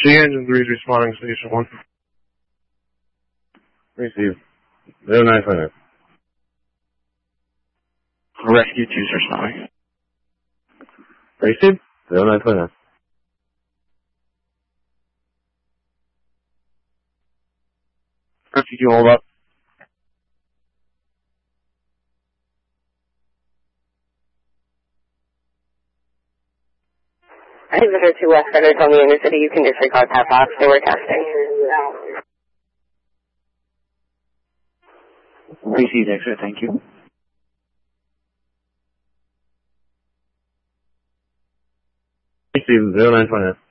G Engine 3 is responding, Station 1. Receive. 0929. Rescue 2's responding. Receive. 0929. Rescue 2, hold up. I think Victor 2 West Centers on the inner city. You can disregard that box. They were testing. Received, exit, thank you. Receive. 0929.